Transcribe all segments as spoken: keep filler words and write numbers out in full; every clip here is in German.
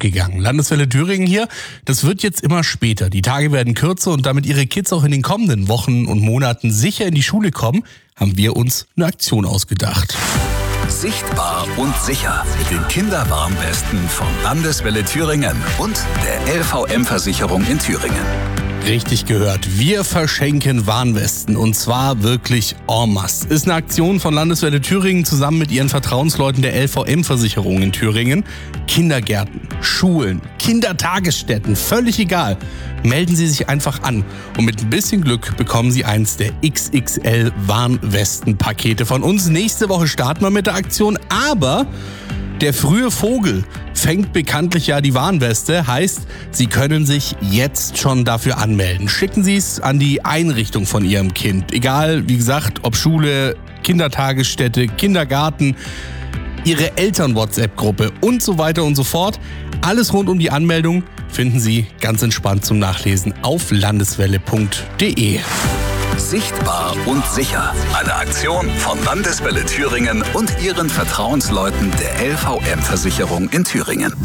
aufgegangen. Landeswelle Thüringen hier, das wird jetzt immer später. Die Tage werden kürzer und damit Ihre Kids auch in den kommenden Wochen und Monaten sicher in die Schule kommen, haben wir uns eine Aktion ausgedacht. Sichtbar und sicher mit den Kinderwarnwesten von Landeswelle Thüringen und der L V M-Versicherung in Thüringen. Richtig gehört, wir verschenken Warnwesten und zwar wirklich en masse. Ist eine Aktion von Landeswelle Thüringen zusammen mit ihren Vertrauensleuten der L V M-Versicherung in Thüringen. Kindergärten, Schulen, Kindertagesstätten, völlig egal. Melden Sie sich einfach an und mit ein bisschen Glück bekommen Sie eins der X X L-Warnwesten-Pakete von uns. Nächste Woche starten wir mit der Aktion, aber der frühe Vogel fängt bekanntlich ja die Warnweste, heißt, Sie können sich jetzt schon dafür anmelden. Schicken Sie es an die Einrichtung von Ihrem Kind. Egal, wie gesagt, ob Schule, Kindertagesstätte, Kindergarten, Ihre Eltern-WhatsApp-Gruppe und so weiter und so fort. Alles rund um die Anmeldung finden Sie ganz entspannt zum Nachlesen auf landeswelle punkt de. Sichtbar und sicher. Eine Aktion von Landeswelle Thüringen und ihren Vertrauensleuten der L V M-Versicherung in Thüringen.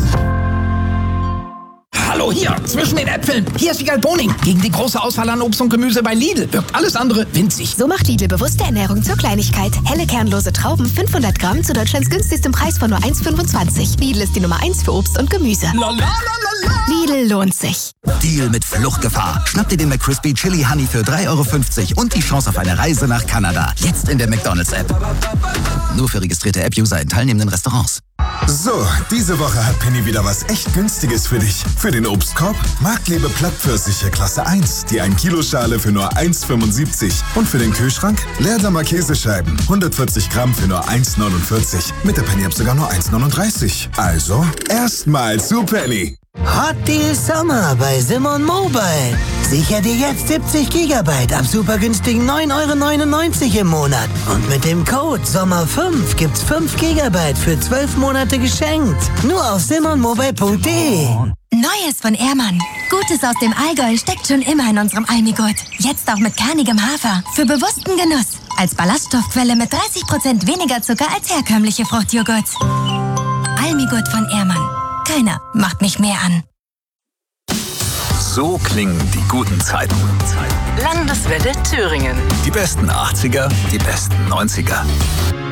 Hallo, hier, zwischen den Äpfeln. Hier ist Wiegald Boning. Gegen die große Auswahl an Obst und Gemüse bei Lidl wirkt alles andere winzig. So macht Lidl bewusste Ernährung zur Kleinigkeit. Helle kernlose Trauben, fünfhundert Gramm zu Deutschlands günstigstem Preis von nur eins Komma fünfundzwanzig. Lidl ist die Nummer eins für Obst und Gemüse. La, la, la, la, la. Lidl lohnt sich. Deal mit Fluchtgefahr. Schnapp dir den McCrispy Chili Honey für drei Euro fünfzig und die Chance auf eine Reise nach Kanada. Jetzt in der McDonald's-App. Nur für registrierte App-User in teilnehmenden Restaurants. So, diese Woche hat Penny wieder was echt Günstiges für dich. Für den Obstkorb Marktlebe Plattpfirsiche Klasse eins, die ein Kilo Schale für nur eins Komma fünfundsiebzig. Und für den Kühlschrank Leerdammer Käsescheiben, hundertvierzig Gramm für nur eins Komma neunundvierzig. Mit der Penny-App sogar nur eins Komma neununddreißig. Also, erstmal zu Penny. Hot Deal Sommer bei Simon Mobile. Sicher dir jetzt siebzig Gigabyte ab super günstigen neun Euro neunundneunzig im Monat. Und mit dem Code Sommer fünf gibt's fünf Gigabyte für zwölf Monate geschenkt. Nur auf simon mobile punkt de. Neues von Ehrmann. Gutes aus dem Allgäu steckt schon immer in unserem Almigurt. Jetzt auch mit kernigem Hafer. Für bewussten Genuss. Als Ballaststoffquelle mit dreißig Prozent weniger Zucker als herkömmliche Fruchtjoghurts. Almigurt von Ehrmann. Keiner macht mich mehr an. So klingen die guten Zeiten. Landeswelle Thüringen. Die besten achtziger, die besten neunziger.